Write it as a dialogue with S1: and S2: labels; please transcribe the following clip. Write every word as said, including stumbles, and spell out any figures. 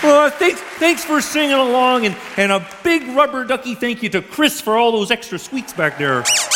S1: Well, thanks, thanks for singing along, and, and a big rubber ducky thank you to Chris for all those extra sweets back there.